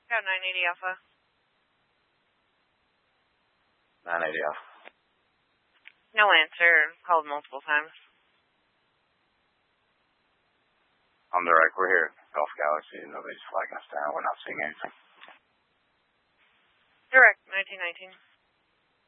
Got 980 Alpha. 980 Alpha. No answer. Called multiple times. On direct, we're here at Gulf Galaxy. Nobody's flagging us down. We're not seeing anything. Direct, 1919.